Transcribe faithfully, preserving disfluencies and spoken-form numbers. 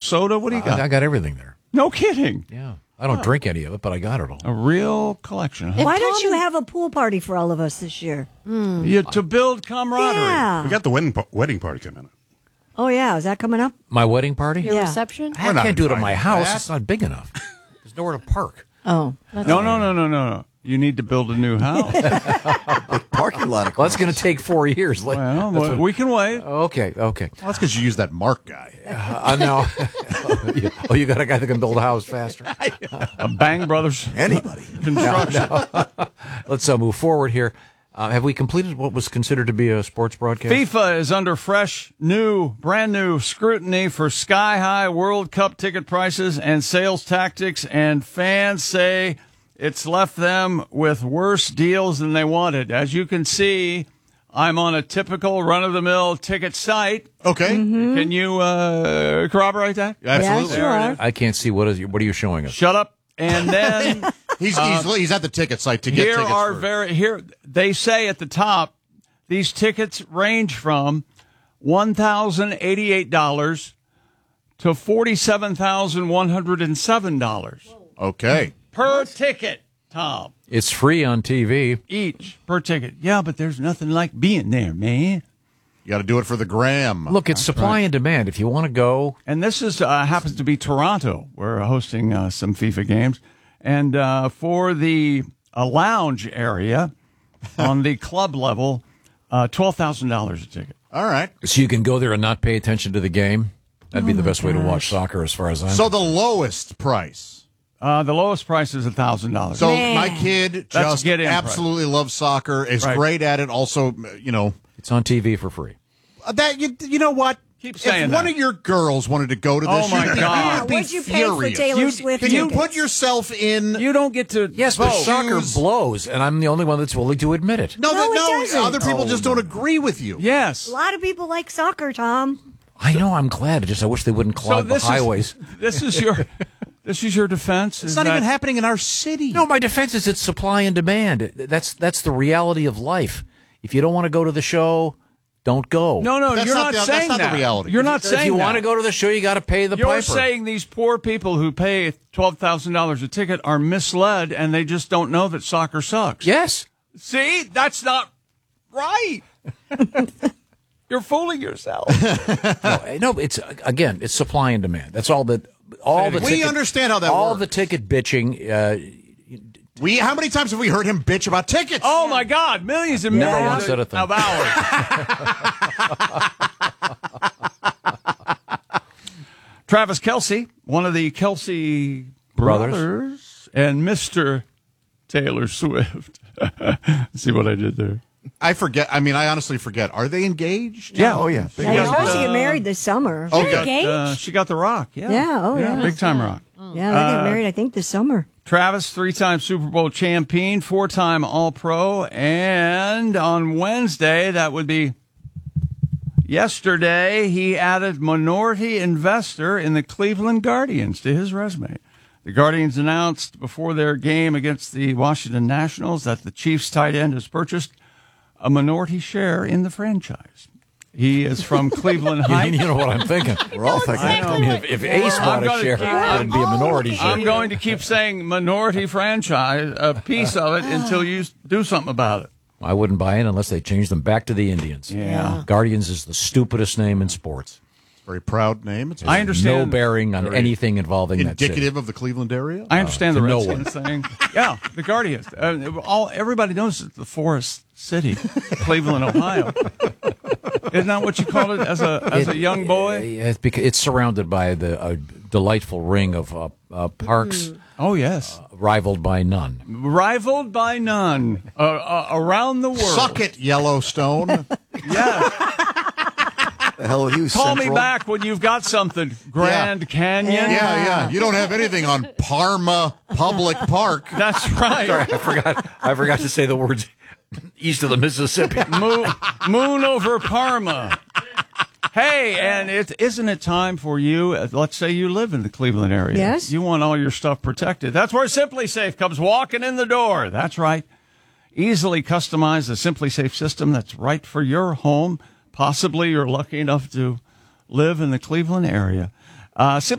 soda? What do you got? I, I got everything there. No kidding. Yeah. I don't drink any of it, but I got it all. A real collection. Huh? Why don't you have a pool party for all of us this year? Mm. Yeah, to build camaraderie. Yeah. We got the wedding, wedding party coming up. Oh, yeah. Is that coming up? My wedding party? Your Yeah. reception? I can't do it at my house. that. It's not big enough. There's nowhere to park. Oh. That's No, no, no, no, no, no. You need to build a new house. Parking lot. Well, that's going to take four years. Like, Well, that's well, what- we can wait. okay, okay. Well, that's because you use that Mark guy. Uh, now, oh, you got a guy that can build a house faster. A Bang Brothers Anybody. construction. Let's uh, move forward here. Uh, have we completed what was considered to be a sports broadcast? FIFA is under fresh, new, brand new scrutiny for sky-high World Cup ticket prices and sales tactics, and fans say it's left them with worse deals than they wanted. As you can see, I'm on a typical run-of-the-mill ticket site. Okay. Can you uh, corroborate that? Absolutely. Yes, you are. I can't see. What is? What are you showing us? Shut up. And then He's, he's, he's at the ticket site to get here tickets. are for- very here. They say at the top, these tickets range from one thousand eighty-eight dollars to forty-seven thousand one hundred and seven dollars Okay. per ticket. Tom, It's free on T V. each per ticket. Yeah, but there's nothing like being there, man. You got to do it for the gram. Look, it's supply and demand. If you want to go, And this is uh, happens to be Toronto. We're hosting uh, some FIFA games, and uh, for the uh, lounge area on the club level, uh, twelve thousand dollars a ticket. All right. so you can go there and not pay attention to the game. That'd be the best way to watch soccer, as far as I'm. So the lowest price. Uh, the lowest price is a thousand dollars. So Man. my kid That's just get in absolutely loves soccer, is Right. great at it. Also, you know, it's on T V for free. uh, that you, you know what? Keep saying if that. one of your girls wanted to go to this, Oh, my you'd be, God. you'd be What'd you pay for furious. Taylor You- Swift Can you tickets? put yourself in? You don't get to Yes, but vote. soccer Choose- blows, and I'm the only one that's willing to admit it. no, No, that, it no. doesn't. Other people Oh, just don't agree with you. Yes. A lot of people like soccer, Tom. I know. I'm glad. Just I wish they wouldn't So clog the this highways. is this is your this is your defense. It's is not that- even happening in our city. No, my defense is it's supply and demand. That's that's the reality of life. If you don't want to go to the show, don't go. No, no, That's you're not not, the- that's saying not the that. reality. You're not if saying you that. want to go to the show, you got to pay the You're piper. saying these poor people who pay twelve thousand dollars a ticket are misled, and they just don't know that soccer sucks. Yes. See, that's not right. You're fooling yourself. No, no, it's again, it's supply and demand. That's all that. All the We ticket, understand how that all works. the ticket bitching. Uh, We how many times have we heard him bitch about tickets? Oh my God, millions and Never millions once said a thing. of hours. Travis Kelce, one of the Kelce Brothers. brothers, and Mister Taylor Swift. See what I did there? I forget. I mean, I honestly forget. Are they engaged? Yeah. Oh, yeah. Yeah, you're got, supposed to uh, get married this summer. Oh, God. Engaged? Uh, she got the rock. Yeah. Yeah, oh, yeah. Big time rock. Yeah, they get married, I think, this summer. Travis, three-time Super Bowl champion, four-time All-Pro, and on Wednesday, that would be yesterday, he added minority investor in the Cleveland Guardians to his resume. The Guardians announced before their game against the Washington Nationals that the Chiefs tight end has purchased a minority share in the franchise. He is from Cleveland you, Heights. you know what I'm thinking. We're all thinking. I mean, if, if Ace I'm bought a gonna share, keep- it would be a minority share. I'm going to keep saying minority franchise, a piece of it, until you s- do something about it. I wouldn't buy in unless they changed them back to the Indians. Yeah. Guardians is the stupidest name in sports. Very proud name. It's I understand. No bearing on Very anything involving that city. indicative of the Cleveland area. I understand the to no Redskins thing. Yeah, the Guardians. Uh, all everybody knows it's the Forest City, Cleveland, Ohio. Isn't that what you called it as a as a young boy? It's, because it's surrounded by the uh, delightful ring of uh, uh, parks, Oh yes, rivaled by none. rivaled by none uh, uh, around the world. Suck it, Yellowstone. Yeah, The hell with you, call Central. me back when you've got something. Grand Canyon. yeah, yeah. You don't have anything on Parma Public Park. That's right. I forgot. I forgot to say the words east of the Mississippi. Moon, moon over Parma. Hey, and it isn't it time for you? uh, Let's say you live in the Cleveland area. Yes. You want all your stuff protected. That's where Simply Safe comes walking in the door. That's right. Easily customize the Simply Safe system that's right for your home. Possibly you're lucky enough to live in the Cleveland area. Uh,